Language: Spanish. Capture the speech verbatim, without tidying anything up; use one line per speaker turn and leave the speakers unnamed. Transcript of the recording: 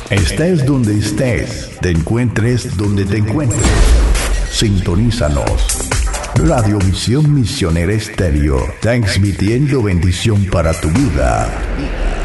Estés donde estés, te encuentres donde te encuentres. Sintonízanos. Radiovisión Misionera Estéreo, transmitiendo bendición para tu vida.